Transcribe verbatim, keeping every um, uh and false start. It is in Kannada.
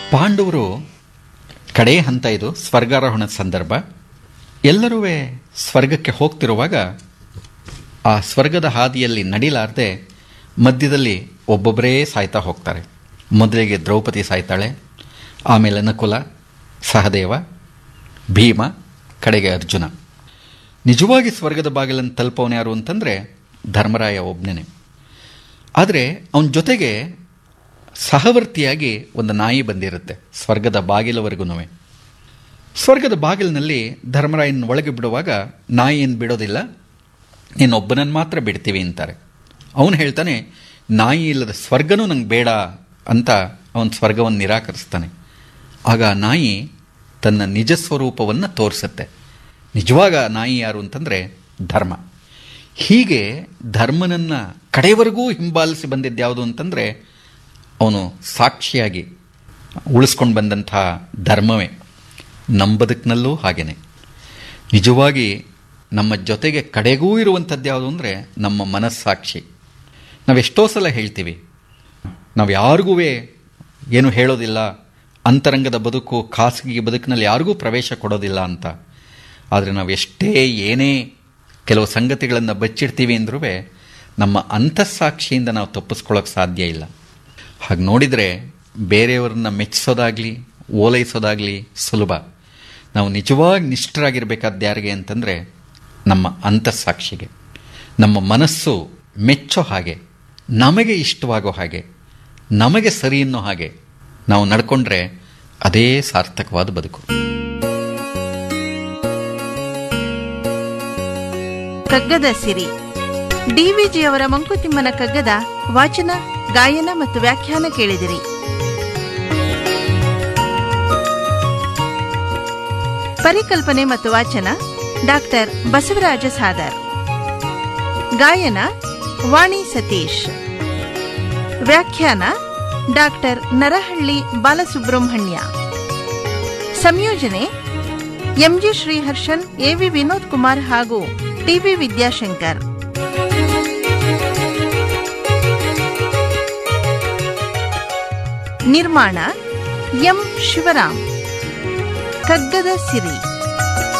ಪಾಂಡವರು ಕಡೇ ಹಂತ, ಇದು ಸ್ವರ್ಗಾರೋಹಣದ ಸಂದರ್ಭ. ಎಲ್ಲರೂ ಸ್ವರ್ಗಕ್ಕೆ ಹೋಗ್ತಿರುವಾಗ ಆ ಸ್ವರ್ಗದ ಹಾದಿಯಲ್ಲಿ ನಡಿಲಾರದೆ ಮಧ್ಯದಲ್ಲಿ ಒಬ್ಬೊಬ್ಬರೇ ಸಾಯ್ತಾ ಹೋಗ್ತಾರೆ. ಮೊದಲಿಗೆ ದ್ರೌಪದಿ ಸಾಯ್ತಾಳೆ, ಆಮೇಲೆ ನಕುಲ, ಸಹದೇವ, ಭೀಮ, ಕಡೆಗೆ ಅರ್ಜುನ. ನಿಜವಾಗಿ ಸ್ವರ್ಗದ ಬಾಗಿಲನ್ನು ತಲುಪವನು ಯಾರು ಅಂತಂದರೆ ಧರ್ಮರಾಯ ಒಬ್ಬನೇ. ಆದರೆ ಅವನ ಜೊತೆಗೆ ಸಹವರ್ತಿಯಾಗಿ ಒಂದು ನಾಯಿ ಬಂದಿರುತ್ತೆ ಸ್ವರ್ಗದ ಬಾಗಿಲವರೆಗೂ. ಸ್ವರ್ಗದ ಬಾಗಿಲಿನಲ್ಲಿ ಧರ್ಮರಾಯನ ಒಳಗೆ ಬಿಡುವಾಗ ನಾಯಿ ಏನು ಬಿಡೋದಿಲ್ಲ, ನೀನೊಬ್ಬನನ್ನು ಮಾತ್ರ ಬಿಡ್ತೀವಿ ಅಂತಾರೆ. ಅವನು ಹೇಳ್ತಾನೆ, ನಾಯಿ ಇಲ್ಲದ ಸ್ವರ್ಗನೂ ನಂಗೆ ಬೇಡ ಅಂತ ಅವನ ಸ್ವರ್ಗವನ್ನು ನಿರಾಕರಿಸ್ತಾನೆ. ಆಗ ನಾಯಿ ತನ್ನ ನಿಜ ಸ್ವರೂಪವನ್ನು ತೋರಿಸುತ್ತೆ. ನಿಜವಾಗ ನಾಯಿ ಯಾರು ಅಂತಂದರೆ ಧರ್ಮ. ಹೀಗೆ ಧರ್ಮನನ್ನು ಕಡೆಯವರೆಗೂ ಹಿಂಬಾಲಿಸಿ ಬಂದಿದ್ದು ಯಾವುದು ಅಂತಂದರೆ ಅವನು ಸಾಕ್ಷಿಯಾಗಿ ಉಳಿಸ್ಕೊಂಡು ಬಂದಂಥ ಧರ್ಮವೇ. ನಮ್ಮ ಬದುಕಿನಲ್ಲೂ ಹಾಗೇನೆ. ನಿಜವಾಗಿ ನಮ್ಮ ಜೊತೆಗೆ ಕಡೆಗೂ ಇರುವಂಥದ್ದು ಯಾವುದು ಅಂದರೆ ನಮ್ಮ ಮನಸ್ಸಾಕ್ಷಿ. ನಾವೆಷ್ಟೋ ಸಲ ಹೇಳ್ತೀವಿ, ನಾವು ಯಾರಿಗೂ ಏನು ಹೇಳೋದಿಲ್ಲ, ಅಂತರಂಗದ ಬದುಕು, ಖಾಸಗಿ ಬದುಕಿನಲ್ಲಿ ಯಾರಿಗೂ ಪ್ರವೇಶ ಕೊಡೋದಿಲ್ಲ ಅಂತ. ಆದರೆ ನಾವು ಎಷ್ಟೇ ಏನೇ ಕೆಲವು ಸಂಗತಿಗಳನ್ನು ಬಚ್ಚಿಡ್ತೀವಿ ಅಂದ್ರೂ ನಮ್ಮ ಅಂತಸ್ಸಾಕ್ಷಿಯಿಂದ ನಾವು ತಪ್ಪಿಸ್ಕೊಳ್ಳೋಕೆ ಸಾಧ್ಯ ಇಲ್ಲ. ಹಾಗೆ ನೋಡಿದರೆ ಬೇರೆಯವ್ರನ್ನ ಮೆಚ್ಚಿಸೋದಾಗಲಿ ಓಲೈಸೋದಾಗಲಿ ಸುಲಭ. ನಾವು ನಿಜವಾಗಿ ನಿಷ್ಠರಾಗಿರಬೇಕಾದ ಯಾರಿಗೆ ಅಂತಂದರೆ ನಮ್ಮ ಅಂತಸ್ಸಾಕ್ಷಿಗೆ. ನಮ್ಮ ಮನಸ್ಸು ಮೆಚ್ಚೋ ಹಾಗೆ, ನಮಗೆ ಇಷ್ಟವಾಗೋ ಹಾಗೆ, ನಮಗೆ ಸರಿ ಅನ್ನೋ ಹಾಗೆ ನಾವು ನಡ್ಕೊಂಡ್ರೆ ಅದೇ ಸಾರ್ಥಕವಾದ ಬದುಕು. ಕಗ್ಗದ ಸಿರಿ, ಡಿವಿಜಿಯವರ ಮಂಕುತಿಮ್ಮನ ಕಗ್ಗದ ವಾಚನ, ಗಾಯನ ಮತ್ತು ವ್ಯಾಖ್ಯಾನ ಕೇಳಿದಿರಿ. ಪರಿಕಲ್ಪನೆ ಮತ್ತು ವಾಚನ ಡಾಕ್ಟರ್ ಬಸವರಾಜ ಸಾದರ್. ಗಾಯನ ವಾಣಿ ಸತೀಶ್. ವ್ಯಾಖ್ಯಾನ ಡಾಕ್ಟರ್ ನರಹಳ್ಳಿ ಬಾಲಸುಬ್ರಹ್ಮಣ್ಯ. ಸಂಯೋಜನೆ ಎಂಜಿ ಶ್ರೀಹರ್ಷನ್, ಎವಿ ವಿನೋದ್ ಕುಮಾರ್ ಹಾಗೂ ಟಿವಿ ವಿದ್ಯಾಶಂಕರ್. ನಿರ್ಮಾಣ ಎಂ ಶಿವರಾಮ್. ಕಗ್ಗದ ಸಿರಿ.